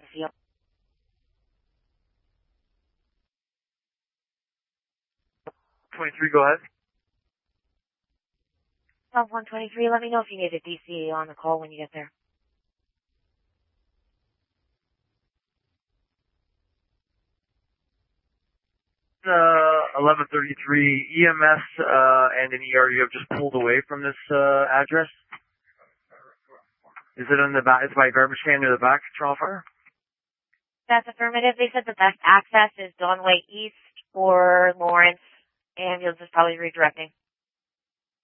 DCO. 23, go ahead. South 123, let me know if you need a DCA on the call when you get there. Uh, 1133 EMS and an ER you have just pulled away from this address. Is it in the back? It's by a garbage can near the back, Toronto Fire? That's affirmative. They said the best access is Donway East or Lawrence, and you'll just probably redirecting.